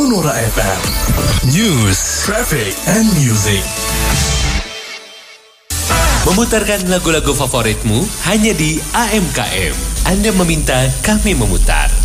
Sonora FM. News, traffic, and music. Memutarkan lagu-lagu favoritmu hanya di AMKM. Anda meminta, kami memutar.